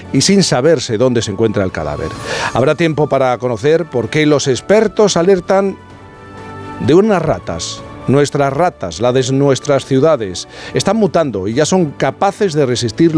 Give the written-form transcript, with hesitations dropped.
y sin saberse dónde se encuentra el cadáver. Habrá tiempo para conocer por qué los expertos alertan de unas ratas. Nuestras ratas, la de nuestras ciudades, están mutando y ya son capaces de resistir